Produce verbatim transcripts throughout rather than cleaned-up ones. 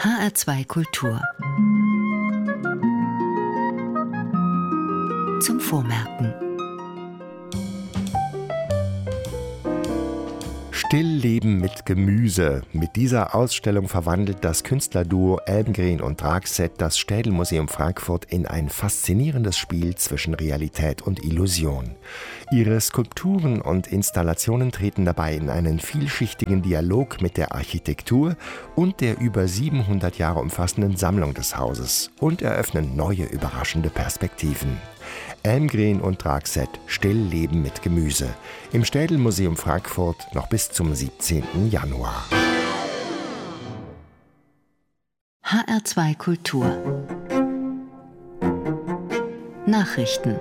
H R zwei Kultur. Zum Vormerken. Stillleben mit Gemüse. Mit dieser Ausstellung verwandelt das Künstlerduo Elmgreen und Dragset das Städelmuseum Frankfurt in ein faszinierendes Spiel zwischen Realität und Illusion. Ihre Skulpturen und Installationen treten dabei in einen vielschichtigen Dialog mit der Architektur und der über siebenhundert Jahre umfassenden Sammlung des Hauses und eröffnen neue, überraschende Perspektiven. Elmgreen und Dragset, Stillleben mit Gemüse. Im Städelmuseum Frankfurt noch bis zum siebzehnten Januar. H R zwei Kultur. Nachrichten.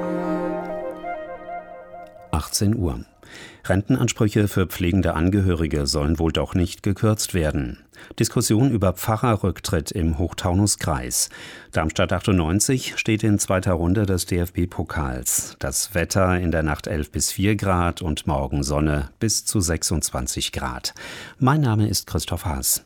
achtzehn Uhr. Rentenansprüche für pflegende Angehörige sollen wohl doch nicht gekürzt werden. Diskussion über Pfarrerrücktritt im Hochtaunuskreis. Darmstadt achtundneunzig steht in zweiter Runde des D F B-Pokals. Das Wetter in der Nacht elf bis vier Grad und morgen Sonne bis zu sechsundzwanzig Grad. Mein Name ist Christoph Haas.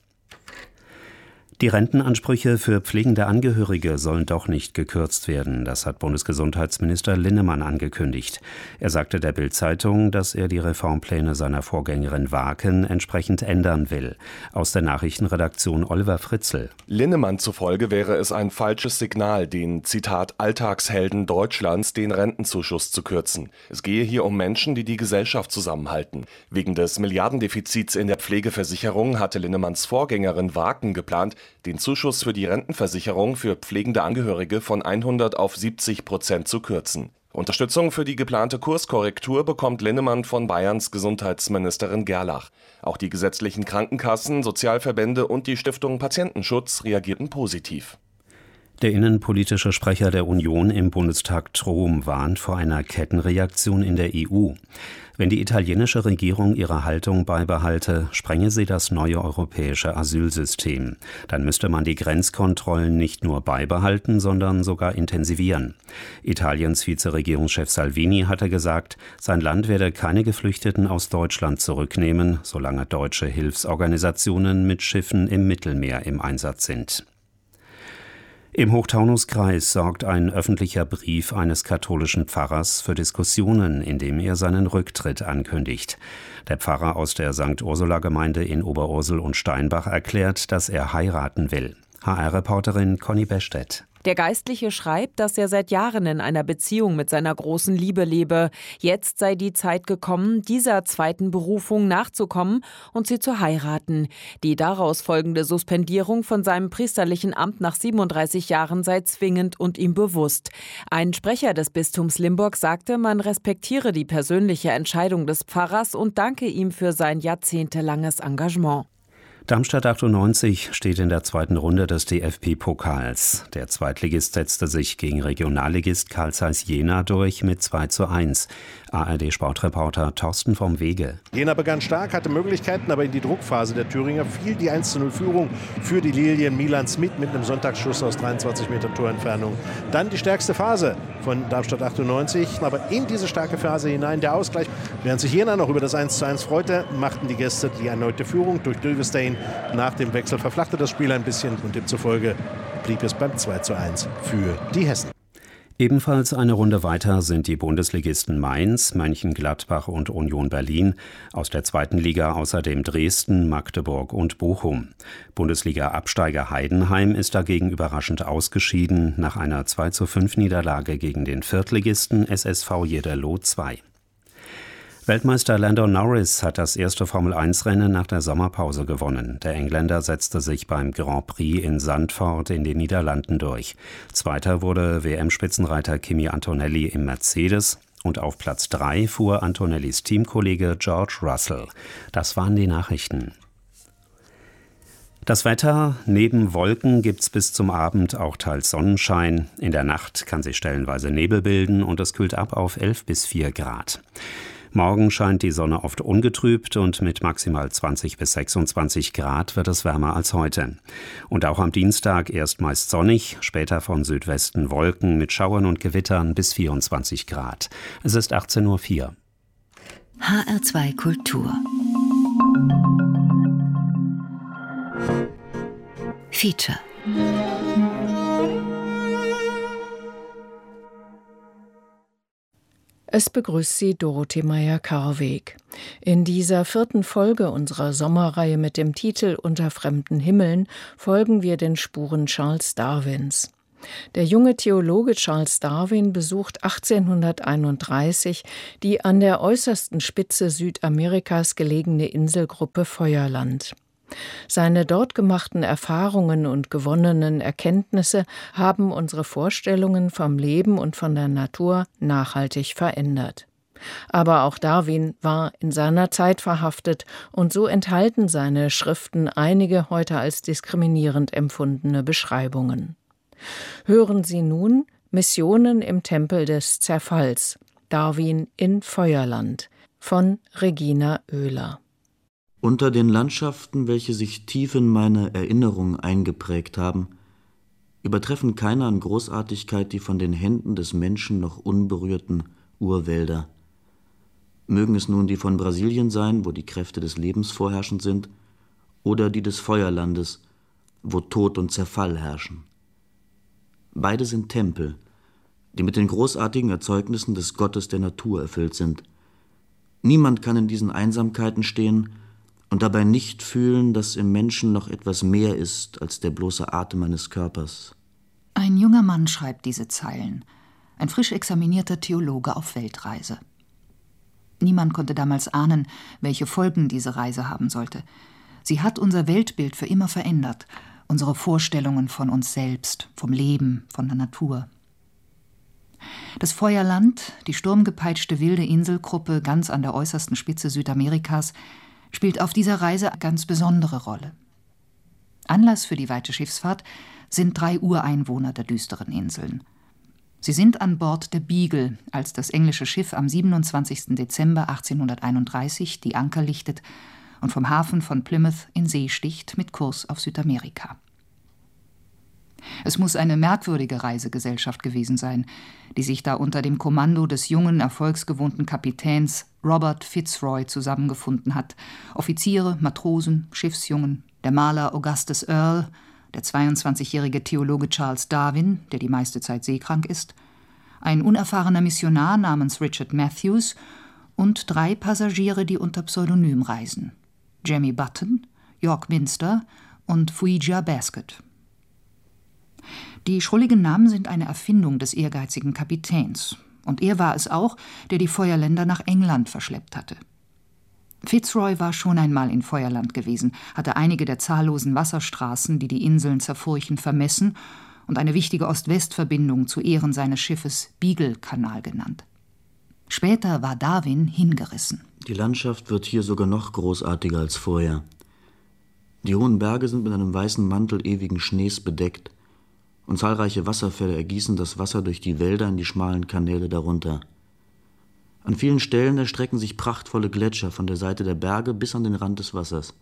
Die Rentenansprüche für pflegende Angehörige sollen doch nicht gekürzt werden. Das hat Bundesgesundheitsminister Linnemann angekündigt. Er sagte der Bild-Zeitung, dass er die Reformpläne seiner Vorgängerin Waken entsprechend ändern will. Aus der Nachrichtenredaktion Oliver Fritzl. Linnemann zufolge wäre es ein falsches Signal, den, Zitat, Alltagshelden Deutschlands den Rentenzuschuss zu kürzen. Es gehe hier um Menschen, die die Gesellschaft zusammenhalten. Wegen des Milliardendefizits in der Pflegeversicherung hatte Linnemanns Vorgängerin Waken geplant, den Zuschuss für die Rentenversicherung für pflegende Angehörige von hundert auf siebzig Prozent zu kürzen. Unterstützung für die geplante Kurskorrektur bekommt Linnemann von Bayerns Gesundheitsministerin Gerlach. Auch die gesetzlichen Krankenkassen, Sozialverbände und die Stiftung Patientenschutz reagierten positiv. Der innenpolitische Sprecher der Union im Bundestag Trom warnt vor einer Kettenreaktion in der E U. Wenn die italienische Regierung ihre Haltung beibehalte, sprenge sie das neue europäische Asylsystem. Dann müsste man die Grenzkontrollen nicht nur beibehalten, sondern sogar intensivieren. Italiens Vizeregierungschef Salvini hatte gesagt, sein Land werde keine Geflüchteten aus Deutschland zurücknehmen, solange deutsche Hilfsorganisationen mit Schiffen im Mittelmeer im Einsatz sind. Im Hochtaunuskreis sorgt ein öffentlicher Brief eines katholischen Pfarrers für Diskussionen, indem er seinen Rücktritt ankündigt. Der Pfarrer aus der Sankt Ursula-Gemeinde in Oberursel und Steinbach erklärt, dass er heiraten will. H R-Reporterin Conny Bestedt. Der Geistliche schreibt, dass er seit Jahren in einer Beziehung mit seiner großen Liebe lebe. Jetzt sei die Zeit gekommen, dieser zweiten Berufung nachzukommen und sie zu heiraten. Die daraus folgende Suspendierung von seinem priesterlichen Amt nach siebenunddreißig Jahren sei zwingend und ihm bewusst. Ein Sprecher des Bistums Limburg sagte, man respektiere die persönliche Entscheidung des Pfarrers und danke ihm für sein jahrzehntelanges Engagement. Darmstadt achtundneunzig steht in der zweiten Runde des D F B-Pokals. Der Zweitligist setzte sich gegen Regionalligist Carl Zeiss Jena durch mit zwei zu eins. A R D-Sportreporter Thorsten vom Wege. Jena begann stark, hatte Möglichkeiten, aber in die Druckphase der Thüringer fiel die eins zu null Führung für die Lilien. Milan Smith mit einem Sonntagsschuss aus dreiundzwanzig Meter Torentfernung. Dann die stärkste Phase von Darmstadt achtundneunzig, aber in diese starke Phase hinein der Ausgleich. Während sich Jena noch über das eins zu eins freute, machten die Gäste die erneute Führung durch Dülvestein. Nach dem Wechsel verflachte das Spiel ein bisschen und demzufolge blieb es beim zwei zu eins für die Hessen. Ebenfalls eine Runde weiter sind die Bundesligisten Mainz, Mönchengladbach und Union Berlin. Aus der zweiten Liga außerdem Dresden, Magdeburg und Bochum. Bundesliga-Absteiger Heidenheim ist dagegen überraschend ausgeschieden nach einer zwei zu fünf Niederlage gegen den Viertligisten S S V Jederloh zwei. Weltmeister Lando Norris hat das erste Formel eins Rennen nach der Sommerpause gewonnen. Der Engländer setzte sich beim Grand Prix in Zandvoort in den Niederlanden durch. Zweiter wurde W M-Spitzenreiter Kimi Antonelli im Mercedes und auf Platz drei fuhr Antonellis Teamkollege George Russell. Das waren die Nachrichten. Das Wetter: Neben Wolken gibt's bis zum Abend auch teils Sonnenschein. In der Nacht kann sich stellenweise Nebel bilden und es kühlt ab auf elf bis vier Grad. Morgen scheint die Sonne oft ungetrübt und mit maximal zwanzig bis sechsundzwanzig Grad wird es wärmer als heute. Und auch am Dienstag erst meist sonnig, später von Südwesten Wolken mit Schauern und Gewittern bis vierundzwanzig Grad. Es ist achtzehn Uhr vier. H R zwei Kultur. Feature. Es begrüßt Sie Dorothee Meyer-Karweg. In dieser vierten Folge unserer Sommerreihe mit dem Titel Unter fremden Himmeln folgen wir den Spuren Charles Darwins. Der junge Theologe Charles Darwin besucht achtzehnhunderteinunddreißig die an der äußersten Spitze Südamerikas gelegene Inselgruppe Feuerland. Seine dort gemachten Erfahrungen und gewonnenen Erkenntnisse haben unsere Vorstellungen vom Leben und von der Natur nachhaltig verändert. Aber auch Darwin war in seiner Zeit verhaftet und so enthalten seine Schriften einige heute als diskriminierend empfundene Beschreibungen. Hören Sie nun Missionen im Tempel des Zerfalls, Darwin in Feuerland von Regina Oehler. Unter den Landschaften, welche sich tief in meine Erinnerung eingeprägt haben, übertreffen keine an Großartigkeit die von den Händen des Menschen noch unberührten Urwälder. Mögen es nun die von Brasilien sein, wo die Kräfte des Lebens vorherrschend sind, oder die des Feuerlandes, wo Tod und Zerfall herrschen. Beide sind Tempel, die mit den großartigen Erzeugnissen des Gottes der Natur erfüllt sind. Niemand kann in diesen Einsamkeiten stehen und dabei nicht fühlen, dass im Menschen noch etwas mehr ist als der bloße Atem eines Körpers. Ein junger Mann schreibt diese Zeilen, ein frisch examinierter Theologe auf Weltreise. Niemand konnte damals ahnen, welche Folgen diese Reise haben sollte. Sie hat unser Weltbild für immer verändert, unsere Vorstellungen von uns selbst, vom Leben, von der Natur. Das Feuerland, die sturmgepeitschte wilde Inselgruppe ganz an der äußersten Spitze Südamerikas, spielt auf dieser Reise eine ganz besondere Rolle. Anlass für die weite Schiffsfahrt sind drei Ureinwohner der düsteren Inseln. Sie sind an Bord der Beagle, als das englische Schiff am siebenundzwanzigsten Dezember achtzehnhunderteinunddreißig die Anker lichtet und vom Hafen von Plymouth in See sticht mit Kurs auf Südamerika. Es muss eine merkwürdige Reisegesellschaft gewesen sein, die sich da unter dem Kommando des jungen, erfolgsgewohnten Kapitäns Robert Fitzroy zusammengefunden hat. Offiziere, Matrosen, Schiffsjungen, der Maler Augustus Earle, der zweiundzwanzigjährige Theologe Charles Darwin, der die meiste Zeit seekrank ist, ein unerfahrener Missionar namens Richard Matthews und drei Passagiere, die unter Pseudonym reisen: Jemmy Button, York Minster und Fuija Basket. Die schrulligen Namen sind eine Erfindung des ehrgeizigen Kapitäns. Und er war es auch, der die Feuerländer nach England verschleppt hatte. Fitzroy war schon einmal in Feuerland gewesen, hatte einige der zahllosen Wasserstraßen, die die Inseln zerfurchen, vermessen und eine wichtige Ost-West-Verbindung zu Ehren seines Schiffes Beagle-Kanal genannt. Später war Darwin hingerissen. Die Landschaft wird hier sogar noch großartiger als vorher. Die hohen Berge sind mit einem weißen Mantel ewigen Schnees bedeckt, und zahlreiche Wasserfälle ergießen das Wasser durch die Wälder in die schmalen Kanäle darunter. An vielen Stellen erstrecken sich prachtvolle Gletscher von der Seite der Berge bis an den Rand des Wassers.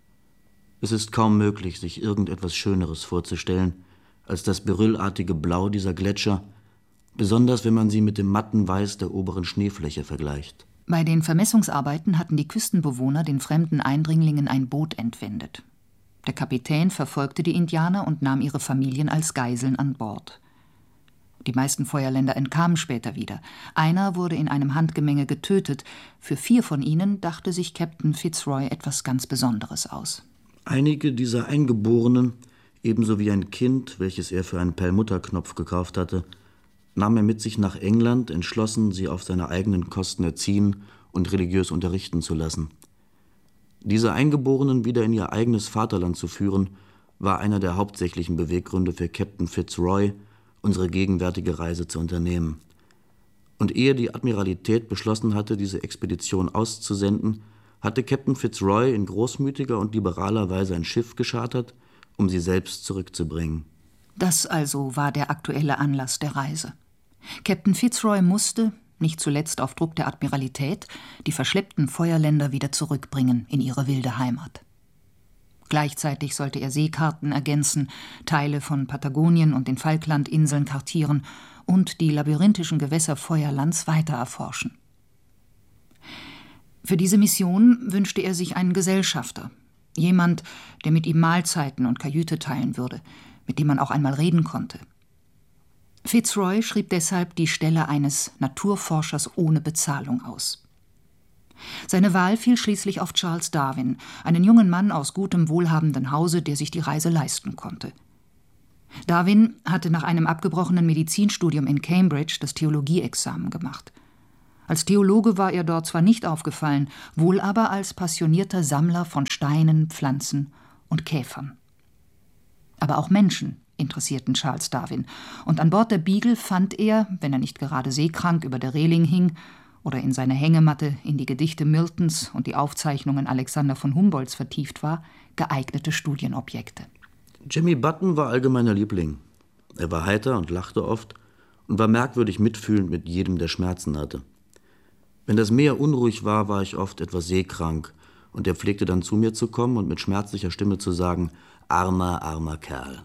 Es ist kaum möglich, sich irgendetwas Schöneres vorzustellen als das beryllartige Blau dieser Gletscher, besonders wenn man sie mit dem matten Weiß der oberen Schneefläche vergleicht. Bei den Vermessungsarbeiten hatten die Küstenbewohner den fremden Eindringlingen ein Boot entwendet. Der Kapitän verfolgte die Indianer und nahm ihre Familien als Geiseln an Bord. Die meisten Feuerländer entkamen später wieder. Einer wurde in einem Handgemenge getötet. Für vier von ihnen dachte sich Captain Fitzroy etwas ganz Besonderes aus. Einige dieser Eingeborenen, ebenso wie ein Kind, welches er für einen Perlmutterknopf gekauft hatte, nahm er mit sich nach England, entschlossen, sie auf seine eigenen Kosten erziehen und religiös unterrichten zu lassen. Diese Eingeborenen wieder in ihr eigenes Vaterland zu führen, war einer der hauptsächlichen Beweggründe für Captain Fitzroy, unsere gegenwärtige Reise zu unternehmen. Und ehe die Admiralität beschlossen hatte, diese Expedition auszusenden, hatte Captain Fitzroy in großmütiger und liberaler Weise ein Schiff geschartert, um sie selbst zurückzubringen. Das also war der aktuelle Anlass der Reise. Captain Fitzroy musste, nicht zuletzt auf Druck der Admiralität, die verschleppten Feuerländer wieder zurückbringen in ihre wilde Heimat. Gleichzeitig sollte er Seekarten ergänzen, Teile von Patagonien und den Falklandinseln kartieren und die labyrinthischen Gewässer Feuerlands weiter erforschen. Für diese Mission wünschte er sich einen Gesellschafter, Jemand, der mit ihm Mahlzeiten und Kajüte teilen würde, mit dem man auch einmal reden konnte. Fitzroy schrieb deshalb die Stelle eines Naturforschers ohne Bezahlung aus. Seine Wahl fiel schließlich auf Charles Darwin, einen jungen Mann aus gutem, wohlhabenden Hause, der sich die Reise leisten konnte. Darwin hatte nach einem abgebrochenen Medizinstudium in Cambridge das Theologieexamen gemacht. Als Theologe war er dort zwar nicht aufgefallen, wohl aber als passionierter Sammler von Steinen, Pflanzen und Käfern. Aber auch Menschen interessierten Charles Darwin, und an Bord der Beagle fand er, wenn er nicht gerade seekrank über der Reling hing oder in seiner Hängematte in die Gedichte Miltons und die Aufzeichnungen Alexander von Humboldts vertieft war, geeignete Studienobjekte. Jemmy Button war allgemeiner Liebling. Er war heiter und lachte oft und war merkwürdig mitfühlend mit jedem, der Schmerzen hatte. Wenn das Meer unruhig war, war ich oft etwas seekrank, und er pflegte dann zu mir zu kommen und mit schmerzlicher Stimme zu sagen, »Armer, armer Kerl.«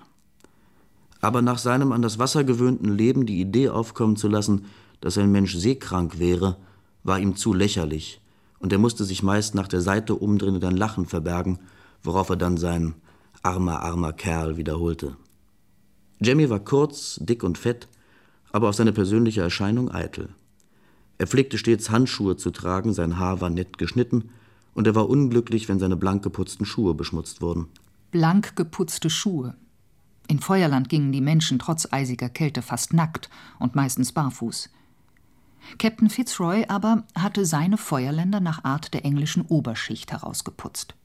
Aber nach seinem an das Wasser gewöhnten Leben die Idee aufkommen zu lassen, dass ein Mensch seekrank wäre, war ihm zu lächerlich, und er musste sich meist nach der Seite umdrehen und ein Lachen verbergen, worauf er dann sein »armer, armer Kerl« wiederholte. Jemmy war kurz, dick und fett, aber auf seine persönliche Erscheinung eitel. Er pflegte stets Handschuhe zu tragen, sein Haar war nett geschnitten, und er war unglücklich, wenn seine blank geputzten Schuhe beschmutzt wurden. Blank geputzte Schuhe. In Feuerland gingen die Menschen trotz eisiger Kälte fast nackt und meistens barfuß. Captain Fitzroy aber hatte seine Feuerländer nach Art der englischen Oberschicht herausgeputzt.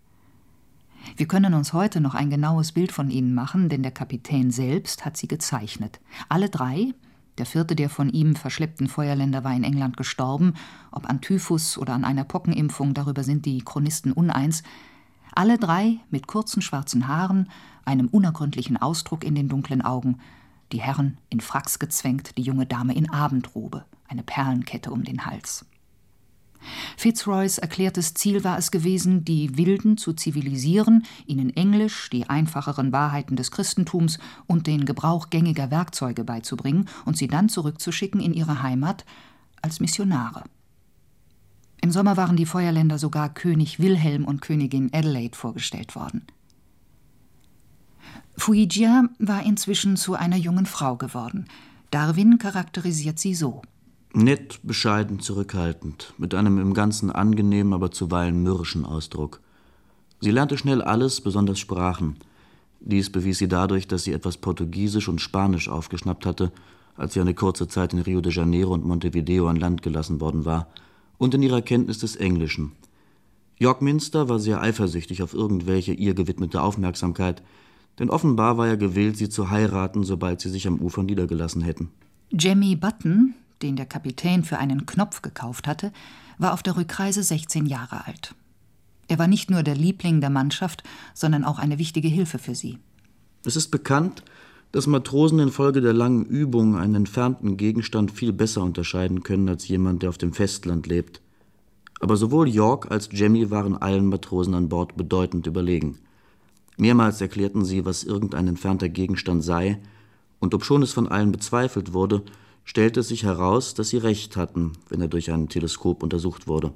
Wir können uns heute noch ein genaues Bild von ihnen machen, denn der Kapitän selbst hat sie gezeichnet. Alle drei, der vierte der von ihm verschleppten Feuerländer war in England gestorben, ob an Typhus oder an einer Pockenimpfung, darüber sind die Chronisten uneins, alle drei mit kurzen schwarzen Haaren, einem unergründlichen Ausdruck in den dunklen Augen, die Herren in Fracks gezwängt, die junge Dame in Abendrobe, eine Perlenkette um den Hals. Fitzroys erklärtes Ziel war es gewesen, die Wilden zu zivilisieren, ihnen Englisch, die einfacheren Wahrheiten des Christentums und den Gebrauch gängiger Werkzeuge beizubringen und sie dann zurückzuschicken in ihre Heimat als Missionare. Im Sommer waren die Feuerländer sogar König Wilhelm und Königin Adelaide vorgestellt worden. Fuigia war inzwischen zu einer jungen Frau geworden. Darwin charakterisiert sie so: Nett, bescheiden, zurückhaltend, mit einem im Ganzen angenehmen, aber zuweilen mürrischen Ausdruck. Sie lernte schnell alles, besonders Sprachen. Dies bewies sie dadurch, dass sie etwas Portugiesisch und Spanisch aufgeschnappt hatte, als sie eine kurze Zeit in Rio de Janeiro und Montevideo an Land gelassen worden war, und in ihrer Kenntnis des Englischen. York Minster war sehr eifersüchtig auf irgendwelche ihr gewidmete Aufmerksamkeit, denn offenbar war er gewillt, sie zu heiraten, sobald sie sich am Ufer niedergelassen hätten. Jemmy Button, den der Kapitän für einen Knopf gekauft hatte, war auf der Rückreise sechzehn Jahre alt. Er war nicht nur der Liebling der Mannschaft, sondern auch eine wichtige Hilfe für sie. Es ist bekannt, dass Matrosen infolge der langen Übung einen entfernten Gegenstand viel besser unterscheiden können als jemand, der auf dem Festland lebt. Aber sowohl York als Jemmy waren allen Matrosen an Bord bedeutend überlegen. Mehrmals erklärten sie, was irgendein entfernter Gegenstand sei, und obschon es von allen bezweifelt wurde, stellte es sich heraus, dass sie recht hatten, wenn er durch ein Teleskop untersucht wurde.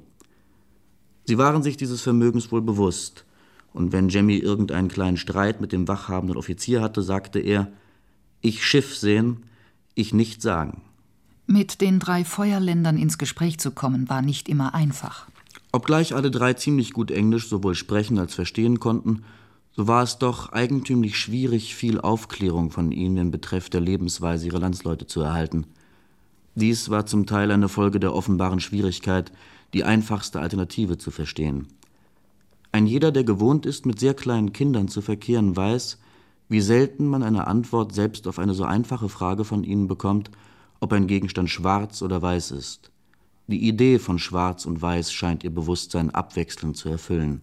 Sie waren sich dieses Vermögens wohl bewusst, und wenn Jemmy irgendeinen kleinen Streit mit dem wachhabenden Offizier hatte, sagte er: »Ich Schiff sehen, ich nicht sagen.« Mit den drei Feuerländern ins Gespräch zu kommen, war nicht immer einfach. Obgleich alle drei ziemlich gut Englisch sowohl sprechen als verstehen konnten, so war es doch eigentümlich schwierig, viel Aufklärung von ihnen in Betreff der Lebensweise ihrer Landsleute zu erhalten. Dies war zum Teil eine Folge der offenbaren Schwierigkeit, die einfachste Alternative zu verstehen. Ein jeder, der gewohnt ist, mit sehr kleinen Kindern zu verkehren, weiß, wie selten man eine Antwort selbst auf eine so einfache Frage von ihnen bekommt, ob ein Gegenstand schwarz oder weiß ist. Die Idee von Schwarz und Weiß scheint ihr Bewusstsein abwechselnd zu erfüllen.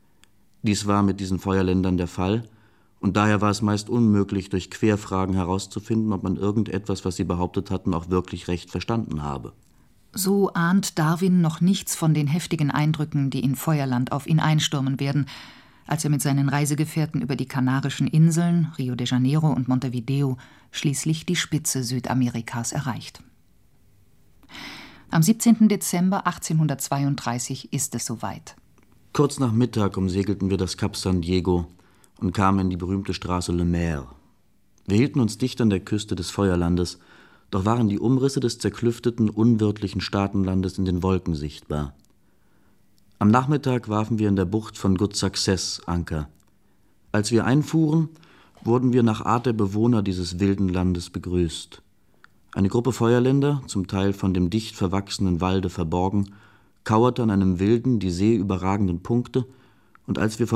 Dies war mit diesen Feuerländern der Fall, und daher war es meist unmöglich, durch Querfragen herauszufinden, ob man irgendetwas, was sie behauptet hatten, auch wirklich recht verstanden habe. So ahnt Darwin noch nichts von den heftigen Eindrücken, die in Feuerland auf ihn einstürmen werden, als er mit seinen Reisegefährten über die Kanarischen Inseln, Rio de Janeiro und Montevideo schließlich die Spitze Südamerikas erreicht. Am siebzehnten Dezember achtzehnhundertzweiunddreißig ist es soweit. Kurz nach Mittag umsegelten wir das Kap San Diego und kamen in die berühmte Straße Le Maire. Wir hielten uns dicht an der Küste des Feuerlandes, doch waren die Umrisse des zerklüfteten, unwirtlichen Staatenlandes in den Wolken sichtbar. Am Nachmittag warfen wir in der Bucht von Good Success Anker. Als wir einfuhren, wurden wir nach Art der Bewohner dieses wilden Landes begrüßt. Eine Gruppe Feuerländer, zum Teil von dem dicht verwachsenen Walde verborgen, kauerte an einem wilden, die See überragenden Punkte, und als wir